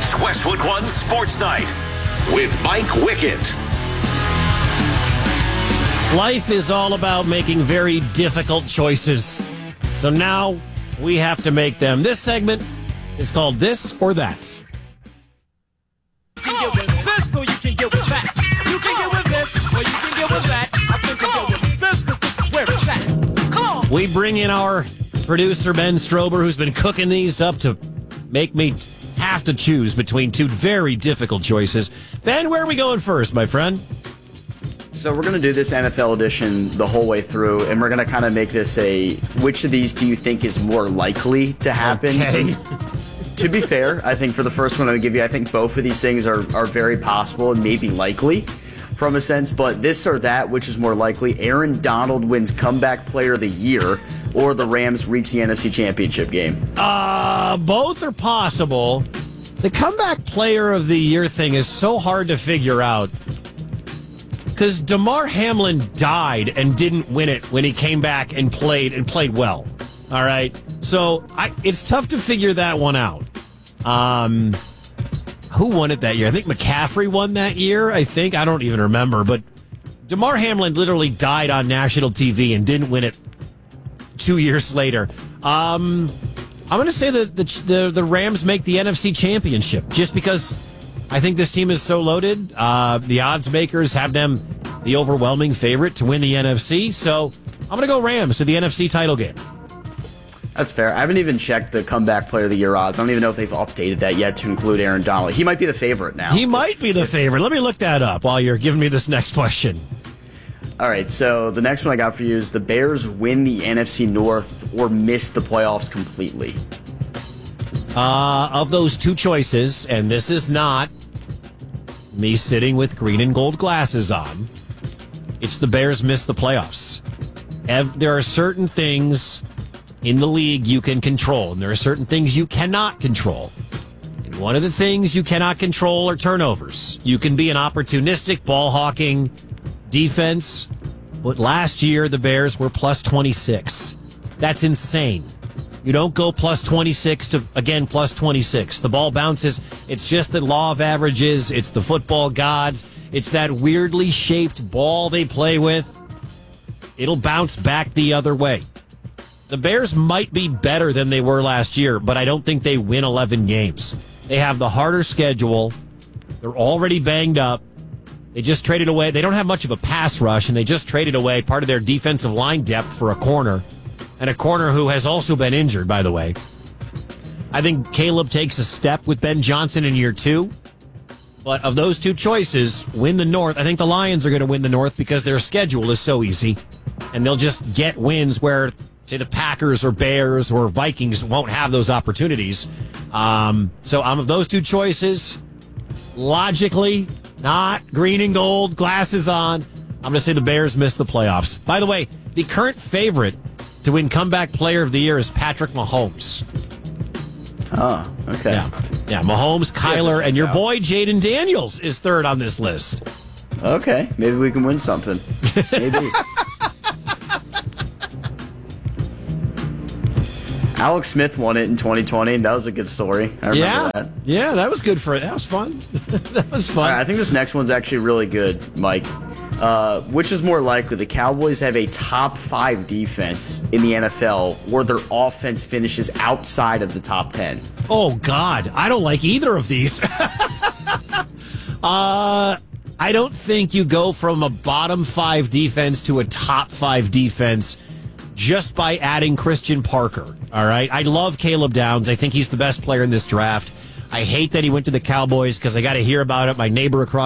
It's Westwood One Sports Night with Mike Wickett. Life is all about making very difficult choices. So now we have to make them. This segment is called This or That. You can get with this or you can get with that. You can get with this or you can get with that. I think you get with this because this is where it's at. Come on. We bring in our producer, Ben Strober, who's been cooking these up to make me have to choose between two very difficult choices. Ben, where are we going first, my friend? So we're going to do this NFL edition the whole way through, and we're going to kind of make this a, which of these do you think is more likely to happen? Okay. To be fair, I think for the first one I'm going to give you, I think both of these things are very possible and maybe likely from a sense, but this or that, which is more likely? Aaron Donald wins Comeback Player of the Year, or the Rams reach the NFC Championship game? Both are possible. The Comeback Player of the Year thing is so hard to figure out because Damar Hamlin died and didn't win it when he came back and played well. All right, so it's tough to figure that one out. Who won it that year? I think McCaffrey won that year. I don't even remember, but Damar Hamlin literally died on national TV and didn't win it 2 years later. I'm going to say that the Rams make the NFC Championship just because I think this team is so loaded. The odds makers have them the overwhelming favorite to win the NFC. So I'm going to go Rams to the NFC title game. That's fair. I haven't even checked the Comeback Player of the Year odds. I don't even know if they've updated that yet to include Aaron Donald. He might be the favorite now. He might be the favorite. Let me look that up while you're giving me this next question. All right, so the next one I got for you is the Bears win the NFC North or miss the playoffs completely. Of those two choices, and this is not me sitting with green and gold glasses on, it's the Bears miss the playoffs. There are certain things in the league you can control, and there are certain things you cannot control. And one of the things you cannot control are turnovers. You can be an opportunistic ball-hawking defense, but last year the Bears were plus 26. That's insane. You don't go plus 26 to, again, plus 26. The ball bounces. It's just the law of averages. It's the football gods. It's that weirdly shaped ball they play with. It'll bounce back the other way. The Bears might be better than they were last year, but I don't think they win 11 games. They have the harder schedule. They're already banged up. They just traded away. They don't have much of a pass rush, and they just traded away part of their defensive line depth for a corner, and a corner who has also been injured, by the way. I think Caleb takes a step with Ben Johnson in year 2. But of those two choices, win the North. I think the Lions are going to win the North because their schedule is so easy, and they'll just get wins where, say, the Packers or Bears or Vikings won't have those opportunities. So I'm of those two choices, logically, not green and gold, glasses on, I'm going to say the Bears miss the playoffs. By the way, the current favorite to win Comeback Player of the Year is Patrick Mahomes. Oh, okay. Yeah, Mahomes, Kyler, and your boy Jaden Daniels is third on this list. Okay, maybe we can win something. Maybe. Alex Smith won it in 2020, and that was a good story. I remember that. Yeah, that was good for it. That was fun. That was fun. All right, I think this next one's actually really good, Mike. Which is more likely? The Cowboys have a top 5 defense in the NFL, or their offense finishes outside of the top 10? Oh, God. I don't like either of these. I don't think you go from a bottom 5 defense to a top 5 defense just by adding Christian Parker. All right. I love Caleb Downs. I think he's the best player in this draft. I hate that he went to the Cowboys because I got to hear about it. My neighbor across